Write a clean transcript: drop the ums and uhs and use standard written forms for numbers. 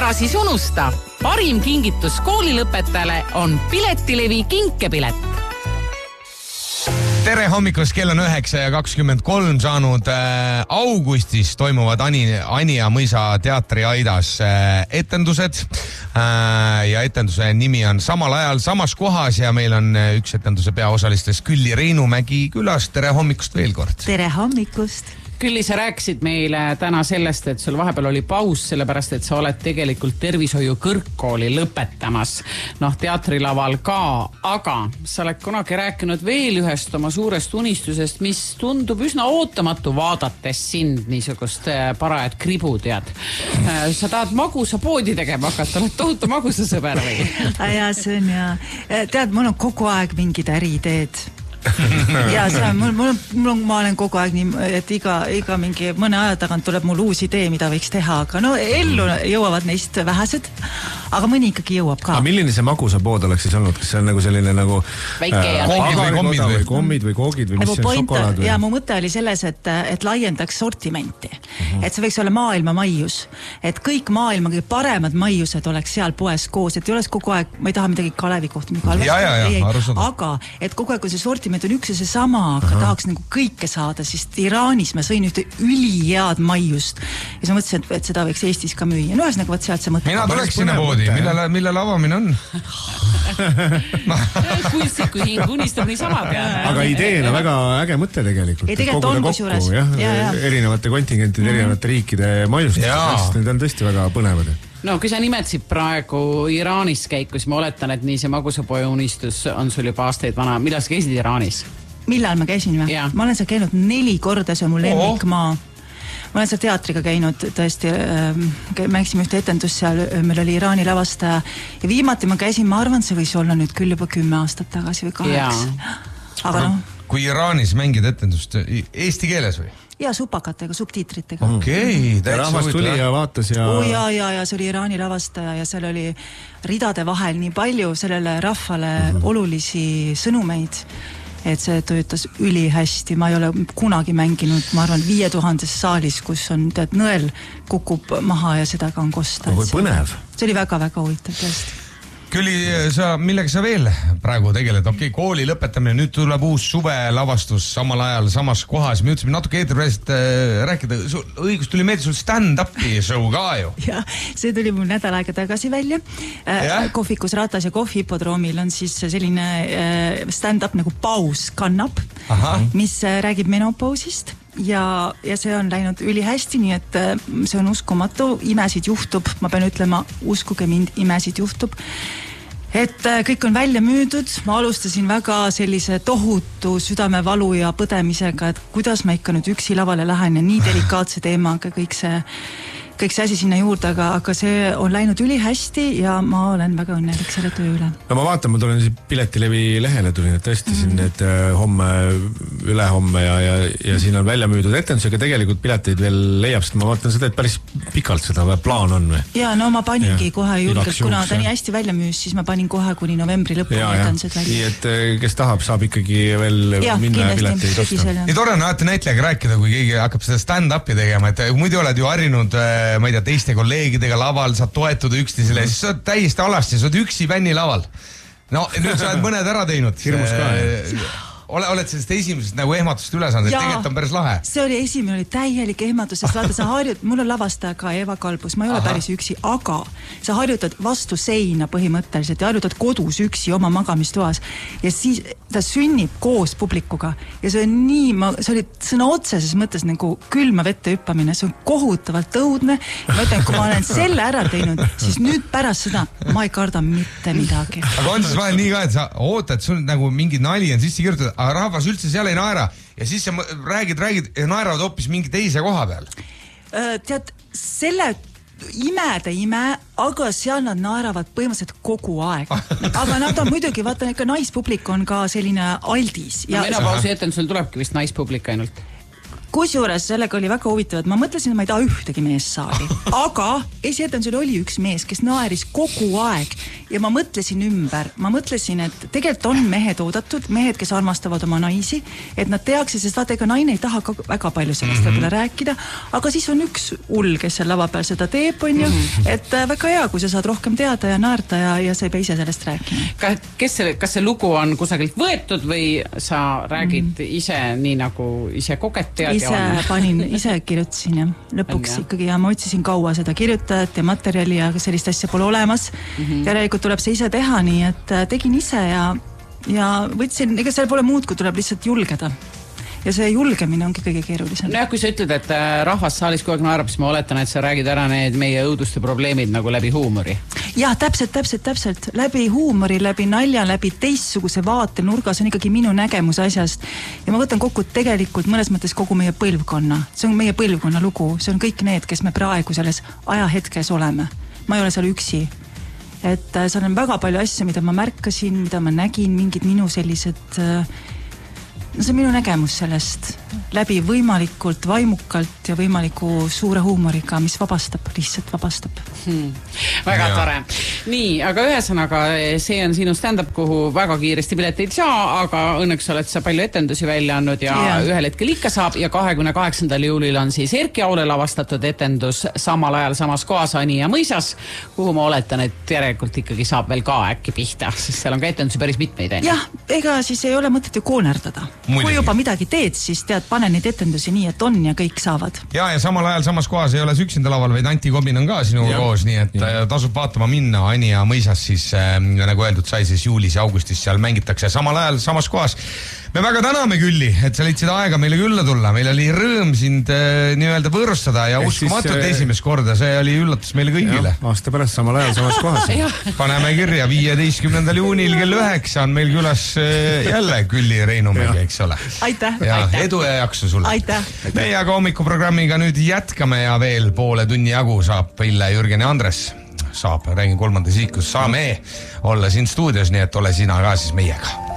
Ära siis unusta, parim kingitus koolilõpetajale on Piletilevi kinkepilet. Tere hommikust, kell on 9:23 saanud. Augustis toimuvad Anija mõisa teatriaidas etendused ja etenduse nimi on Samal ajal samas kohas ja meil on üks etenduse peaosalistest Külli Reinumägi külas. Tere hommikust veel kord. Tere hommikust. Külli, sa rääkisid meile täna sellest, et sul vahepeal oli paus, sellepärast et sa oled tegelikult tervishoiu kõrgkooli lõpetamas. Teatrilaval ka, aga sa oled kunagi rääkinud veel ühest oma suurest unistusest, mis tundub üsna ootamatu vaadates sind niisugust parajat kribu, tead. Sa tahad magusa poodi tegema hakata, oled tohutu magusa sõber või? Ja see on ja, tead, mul on kogu aeg mingid äriideed. Ja see on, ma olen kogu aeg nii, et iga mingi mõne aja tagant tuleb mul uus idee, mida võiks teha, aga ellu jõuavad neist vähesed, aga mõni ikkagi jõuab ka. Aga milline see magusa pood oleks siis olnud? Kas see on nagu selline nagu kommid või koogid või mis see on, šokolaad või? Ja mu mõte oli selles, et laiendaks sortimenti. Et see võiks olla maailma maius. Et kõik maailma kõige paremad maiused oleks seal poes koos, et ei oleks kogu aeg, ma ei taha midagi Kalevi kohta. Aga et kogu aeg, kui see sortiment on üks ja see sama, aga tahaks nagu kõike saada, siis Iraanis ma sõin ühte ülihead maiust ja siis mõtlesin, et seda võiks Eestis ka müüa. Ühesõnaga, võt sealt see mõte. Mina tuleks sinna poodi, millal avamine on? Kui hing unistab niisama peale. Aga ideena väga äge mõte tegelikult. Ei, tegelikult on kusjuures. Erinevate kontingentide, erinevate riikide maiust. Need on tõesti väga põnevad. No, kui sa nimetasid praegu Iraanis käiku, siis ma oletan, et nii see magusapoja unistus on sul juba aastaid vana. Millal sa käisid Iraanis? Millal ma käisin või? Ma olen seal käinud 4 korda, see on mul lemmikmaa. Ma olen seal teatriga käinud, tõesti, mängisime ühte etendust seal, meil oli Iraani lavastaja ja viimati ma käisin, ma arvan, see võis olla nüüd küll juba 10 aastat tagasi või 8. Aga kui Iraanis mängid etendust eesti keeles või? Ja supakatega, subtiitritega. Okei, rahvas tuli ja vaatas ja... Ja see oli Iraani lavastaja ja seal oli ridade vahel nii palju sellele rahvale olulisi sõnumeid, et see töötas ülihästi. Ma ei ole kunagi mänginud, ma arvan, 5000 saalis, kus on, tead, nõel kukub maha ja seda ka on kosta. Kui põnev. See oli väga-väga huvitav tõesti. Külli, millega sa veel praegu tegeled? Kooli lõpetamine, nüüd tuleb uus suvelavastus samal ajal samas kohas. Me ütlesime natuke eetripärast rääkida, õigus tuli meelde sul stand-upi show ka ju. Ja, see tuli mul nädal aega tagasi välja. Kohvikus Ratas ja kohvihipodroomil on siis selline stand-up nagu Paus kannab, mis räägib menopausist. Ja see on läinud ülihästi, nii et see on uskumatu, imesid juhtub, ma pean ütlema, uskuge mind, imesid juhtub. Et kõik on välja müüdud, ma alustasin väga sellise tohutu südamevalu ja põdemisega, et kuidas ma ikka nüüd üksi lavale lähen ja nii delikaatse teemaga kõik see asi sinna juurde, aga see on läinud ülihästi ja ma olen väga õnnelik selle töö üle. No ma vaatan, ma tulen Piletilevi lehele tulin, et tõesti siin need homme, ülehomme ja siin on välja müüdud etendus, aga tegelikult pileteid veel leiab, sest ma vaatan seda, et päris pikalt seda plaan on või? Ja no ma paningi kohe julgelt, kuna ta nii hästi välja müüs, siis ma panin kohe kuni novembri lõppu etendused välja. Nii et kes tahab, saab ikkagi veel minna pileteid osta. Nii tore on alati näitlejaga rääkida, kui keegi hakkab seda stand-upi tegema, et muidu oled ju harjunud ma ei tea, teiste kolleegidega laval, saad toetuda üksteisele, siis sa oled täiesti alasti, sa oled üksi bänni laval. No, nüüd sa oled mõned ära teinud. Hirmus ka, oled sellest esimesest nagu ehmatust üle saanud, et tegelikult on päris lahe. See oli esimene, oli täielik ehmatus, sest vaata, sa harjutad, mul on lavastaja ka Eva Kalbus, ma ei ole päris üksi, aga sa harjutad vastu seina põhimõtteliselt ja harjutad kodus üksi oma magamistoas ja siis ta sünnib koos publikuga ja see on nii, see oli sõna otseses mõttes nagu külma vette hüppamine, see on kohutavalt õudne ja ma ütlen, kui ma olen selle ära teinud, siis nüüd pärast seda ma ei karda mitte midagi. Aga on siis vahel nii ka, et sa ootad, sul nagu mingi nali on sisse kirjutatud, aga rahvas üldse seal ei naera ja siis sa räägid ja naeravad hoopis mingi teise koha peal. Tead, selle imede ime, aga seal nad naeravad põhimõtteliselt kogu aeg. Aga nad on muidugi, vaata, ikka naispublik on ka selline aldis. Menopausi etendusel tulebki vist naispublik ainult. Kusjuures sellega oli väga huvitav, et ma mõtlesin, et ma ei taha ühtegi meest saali. Aga esietendusel oli üks mees, kes naeris kogu aeg ja ma mõtlesin ümber. Ma mõtlesin, et tegelikult on mehed oodatud, mehed, kes armastavad oma naisi, et nad teaksid, sest vaata, ega naine ei taha ka väga palju sellest võib-olla rääkida, aga siis on üks hull, kes seal lava peal seda teeb, on ju, et väga hea, kui sa saad rohkem teada ja naerda ja sa ei pea ise sellest rääkima. Kas see lugu on kusagilt võetud või sa räägid ise nii nagu ise koget tead? Ise kirjutasin ja lõpuks ikkagi ja ma otsisin kaua seda kirjutajat ja materjali ja sellist asja pole olemas. Järelikult tuleb see ise teha, nii et tegin ise ja võtsin, ega seal pole muud, kui tuleb lihtsalt julgeda. Ja see julgemine ongi kõige keerulisem. No ja kui sa ütled, et rahvas saalis kogu aeg naerab, siis ma oletan, et sa räägid ära need meie õuduste probleemid nagu läbi huumori. Jah, täpselt. Läbi huumori, läbi nalja, läbi teistsuguse vaatenurga, see on ikkagi minu nägemus asjast. Ja ma võtan kokku tegelikult mõnes mõttes kogu meie põlvkonna. See on meie põlvkonna lugu. See on kõik need, kes me praegu selles ajahetkes oleme. Ma ei ole seal üksi. Et seal on väga palju asju, mida ma märkasin, mida ma nägin, mingid minu sellised... No see on minu nägemus sellest läbi võimalikult vaimukalt ja võimaliku suure huumoriga, mis lihtsalt vabastab. Väga tore. Nii, aga ühesõnaga see on sinu stand-up, kuhu väga kiiresti pileteid saa, aga õnneks oled sa palju etendusi välja andnud ja ühel hetkel ikka saab ja 28. juulil on siis Erki Aule lavastatud etendus samal ajal samas kohas Ani ja mõisas, kuhu ma oletan, et järelikult ikkagi saab veel ka äkki pihta, sest seal on ka etendusi päris mitmeid. Jah, ega siis ei ole mõtet ju koonerdada. Kui juba midagi teed, siis tead, pane neid etendusi nii, et on ja kõik saavad. Ja samal ajal samas kohas ei ole see üksinda laval, vaid Anti Kobin on ka sinuga koos, nii et tasub vaatama minna. Ani ja mõisas siis, nagu öeldud, sai siis juulis ja augustis seal mängitakse samal ajal samas kohas. Me väga täname Külli, et sa leidsid aega meile külla tulla. Meil oli rõõm sind nii-öelda võõrustada ja uskumatult esimest korda. See oli üllatus meile kõigile. Aasta pärast samal ajal samas kohas. Paneme kirja 15. juunil kell 9 on meil külas jälle Külli Reinumägi, eks ole. Aitäh. Edu ja jaksu sulle. Aitäh. Meie aga hommikuprogrammiga nüüd jätkame ja veel poole tunni jagu saab Pille, Jürgen ja Andres. Räägin kolmandas isikus, saame olla siin stuudios, nii et ole sina ka siis meiega.